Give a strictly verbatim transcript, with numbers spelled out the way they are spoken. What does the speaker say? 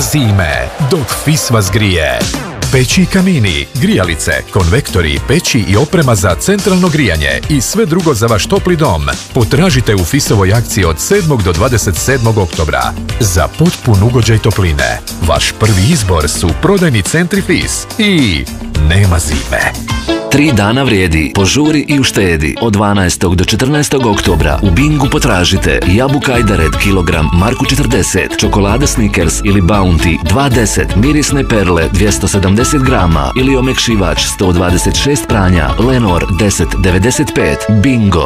zime, dok Fis vas grije. Peći i kamini, grijalice, konvektori, peći i oprema za centralno grijanje i sve drugo za vaš topli dom. Potražite u Fisovoj akciji od sedmog do dvadeset sedmog oktobra. Za potpun ugođaj topline, vaš prvi izbor su prodajni centri Fis i nema zime. Tri dana vrijedi, požuri i uštedi. Od dvanaestog do četrnaestog oktobra u Bingu potražite jabuka Ajdared kilogram Marku četrdeset, čokolada Snickers ili Bounty dva deset, mirisne perle dvjesto sedamdeset grama ili omekšivač sto dvadeset šest pranja Lenor deset devedeset pet. Bingo,